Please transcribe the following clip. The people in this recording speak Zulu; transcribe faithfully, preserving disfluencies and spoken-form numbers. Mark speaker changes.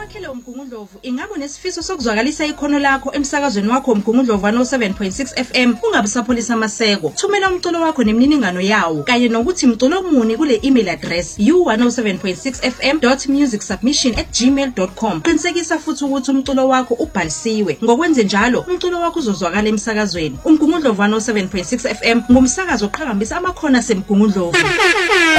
Speaker 1: wakhele uMgungundlovu ingabe unesifiso sokuzwakalisa ikhono lakho emsakazweni wakho uMgungundlovu one oh seven point six F M ungabe usapholisa amaseko. Thumela umculo wakho nemininingano yawo kanye nokuthi mculo muni kule email address u one oh seven point six f m dot music submission at gmail dot com. Qinisekisa futhi ukuthi umculo wakho ubhalisiwe. Ngokwenze njalo umculo wakho uzozwakala emsakazweni. uMgungundlovu one oh seven point six F M ngumsakazo oqhakambisa amakhono aseMgungundlovu.